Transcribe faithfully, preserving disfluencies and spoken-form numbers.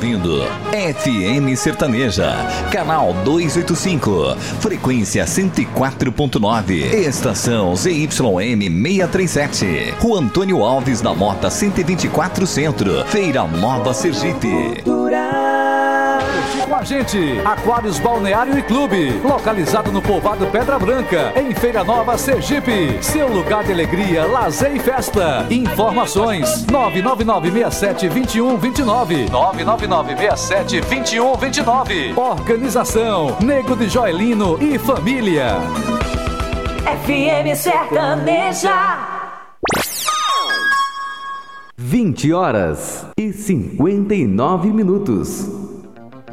ouvindo F M Sertaneja, canal duzentos e oitenta e cinco, frequência cento e quatro ponto nove, estação Z Y M seiscentos e trinta e sete, Rua Antônio Alves da Mota cento e vinte e quatro Centro, Feira Nova Sergipe. Com a gente, Aquários Balneário e Clube, localizado no povoado Pedra Branca, em Feira Nova Sergipe. Seu lugar de alegria, lazer e festa. Informações nove nove nove seis sete dois um dois nove, nove nove nove seis sete dois um dois nove. Organização Nego de Joelino e Família. F M Sertaneja. vinte horas e cinquenta e nove minutos.